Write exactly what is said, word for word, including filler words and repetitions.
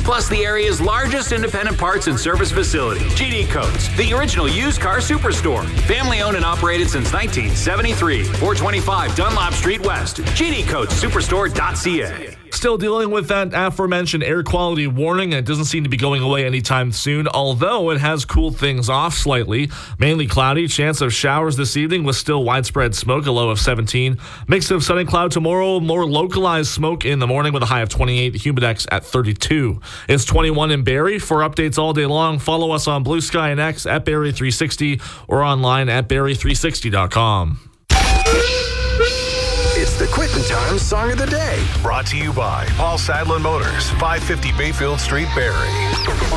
plus the area's largest independent parts and service facility. G D Coats, the original used car superstore. Family owned and operated since nineteen seventy-three. four twenty-five Dunlop Street West. G D Coats Superstore dot C A. Still dealing with that aforementioned air quality warning, and it doesn't seem to be going away anytime soon, although it has cooled things off slightly. Mainly cloudy, chance of showers this evening with still widespread smoke, a low of seventeen. Mix of sun and cloud tomorrow, more localized smoke in the morning with a high of twenty-eight, Humidex at thirty-two. It's twenty-one in Barrie. For updates all day long, follow us on Blue Sky and X at Barrie three sixty or online at Barrie three sixty dot com. It's the Quitting Time Song of the Day. Brought to you by Paul Sadlin Motors, five fifty Bayfield Street, Barrie.